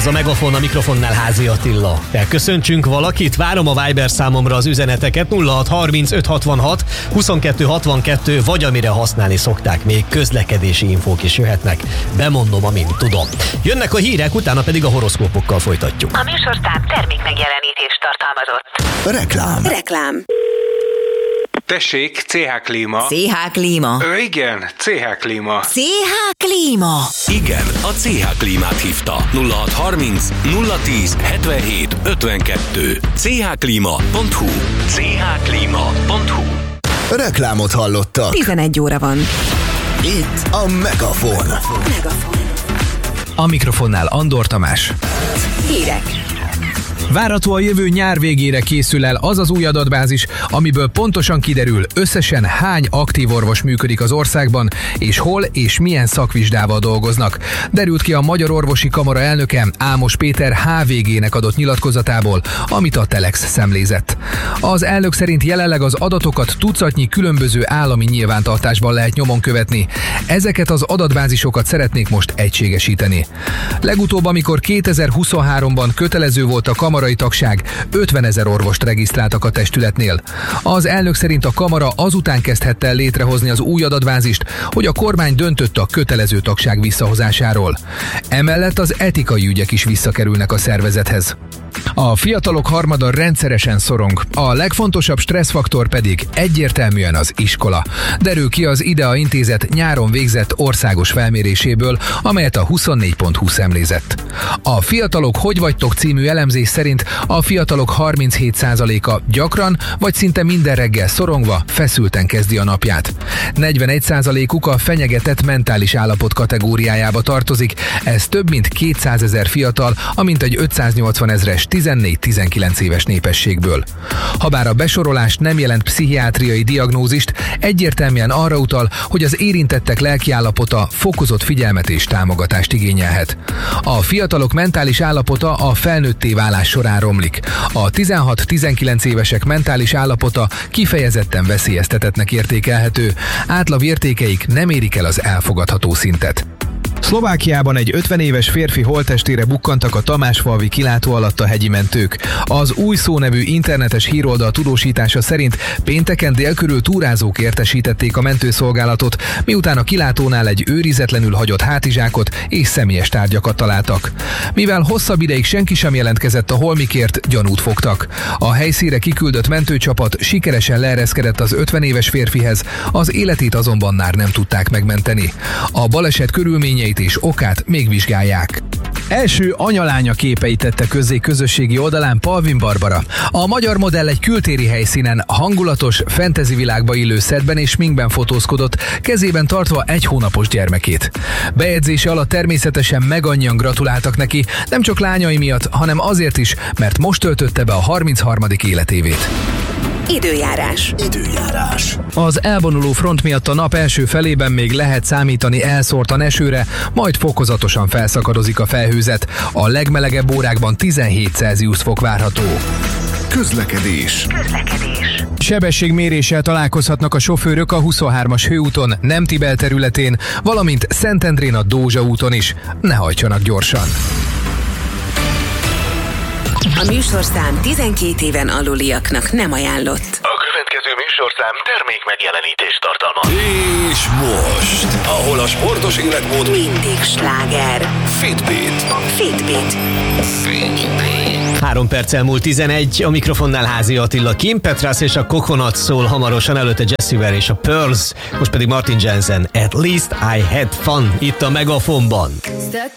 Ez a Megafon, a mikrofonnál Házi Attila. Elköszöntsünk valakit, várom a Viber számomra az üzeneteket 0630 566 2262, vagy amire használni szokták, még közlekedési infók is jöhetnek. Bemondom, amint tudom. Jönnek a hírek, utána pedig a horoszkópokkal folytatjuk. A műsorszám termék megjelenítést tartalmazott. Reklám. Tessék, CH Klíma. CH Klíma. Igen, CH Klíma. CH Klíma. Igen, a CH Klímát hívta. 0630 010 77 52. chklima.hu. chklima.hu. Reklámot hallottak. 11 óra van. Itt a Megafon. A mikrofonnál Andor Tamás. Hírek. Várható a jövő nyár végére készül el az az új adatbázis, amiből pontosan kiderül, összesen hány aktív orvos működik az országban, és hol és milyen szakvizsgával dolgoznak. Derült ki a Magyar Orvosi Kamara elnöke, Ámos Péter HVG-nek adott nyilatkozatából, amit a Telex szemlézett. Az elnök szerint jelenleg az adatokat tucatnyi különböző állami nyilvántartásban lehet nyomon követni. Ezeket az adatbázisokat szeretnék most egységesíteni. Legutóbb, amikor 2023-ban kötelező volt a kamarai tagság, 50 000 orvost regisztráltak a testületnél. Az elnök szerint a kamara azután kezdhette el létrehozni az új adatbázist, hogy a kormány döntött a kötelező tagság visszahozásáról. Emellett az etikai ügyek is visszakerülnek a szervezethez. A fiatalok harmada rendszeresen szorong, a legfontosabb stresszfaktor pedig egyértelműen az iskola. Derül ki az IDEA Intézet nyáron végzett országos felméréséből, amelyet a 24.hu szemlézett. A Fiatalok hogy vagytok című elemzés szerint a fiatalok 37%-a gyakran vagy szinte minden reggel szorongva, feszülten kezdi a napját. 41%-uk a fenyegetett mentális állapot kategóriájába tartozik, ez több mint 200 000 fiatal, amint egy 580 000-es 14-19 éves népességből. Habár a besorolás nem jelent pszichiátriai diagnózist, egyértelműen arra utal, hogy az érintettek lelkiállapota fokozott figyelmet és támogatást igényelhet. A fiatalok mentális állapota a felnőtté válás során romlik. A 16-19 évesek mentális állapota kifejezetten veszélyeztetettnek értékelhető, átlagértékeik nem érik el az elfogadható szintet. Szlovákiában egy 50 éves férfi holttestére bukkantak a Tamásfalvi kilátó alatt a hegyi mentők. Az Új Szó nevű internetes híroldal tudósítása szerint pénteken délkörül túrázók értesítették a mentőszolgálatot, miután a kilátónál egy őrizetlenül hagyott hátizsákot és személyes tárgyakat találtak. Mivel hosszabb ideig senki sem jelentkezett a holmikért, gyanút fogtak. A helyszínre kiküldött mentőcsapat sikeresen leereszkedett az 50 éves férfihez, az életét azonban már nem tudták megmenteni. A baleset körülményeit és okát még vizsgálják. Első anyalánya képeit tette közzé közösségi oldalán Palvin Barbara. A magyar modell egy kültéri helyszínen, hangulatos, fantasy világba illő szettben és sminkben fotózkodott, kezében tartva 1 hónapos gyermekét. Bejegyzése alatt természetesen megannyian gratuláltak neki, nem csak lányai miatt, hanem azért is, mert most töltötte be a 33. életévét. Időjárás. Az elvonuló front miatt a nap első felében még lehet számítani elszórtan esőre, majd fokozatosan felszakadozik a felhőzet. A legmelegebb órákban 17 Celsius fok várható. Közlekedés. Sebességméréssel találkozhatnak a sofőrök a 23-as hőúton, Nemtibel területén, valamint Szentendrén a Dózsa úton is. Ne hajtsanak gyorsan! A műsorszám 12 éven aluliaknak nem ajánlott. A következő műsorszám termék megjelenítést tartalmaz. És most, ahol a sportos életmód Mindig sláger. Fitbit. 3 perc elmúlt 11, a mikrofonnál Házi Attila. Kim Petras és a Coconut szól hamarosan, előtte Jessie Ware és a Pearls, most pedig Martin Jensen. At least I had fun, itt a Megafonban.